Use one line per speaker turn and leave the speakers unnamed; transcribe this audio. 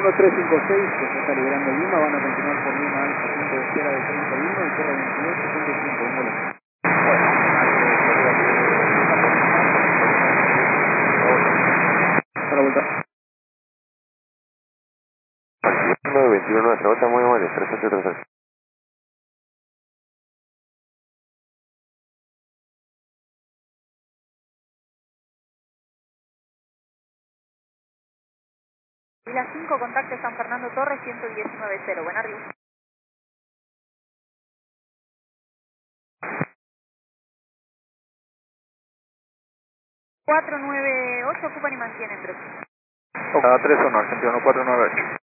1356, que se está liberando Lima, van a continuar por Lima Alfa, punto de espera de 31 y Torre 28.5, un vuelo. Para vuelta.
21 hacia otra, muy amable, 383.
Vila 5, contacto San Fernando Torres, 119.0, buena arriba. 498, ocupan y mantienen, próximo.
31, Argentina 498.